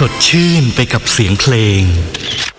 ดชื่นไปกับเสียงเพลง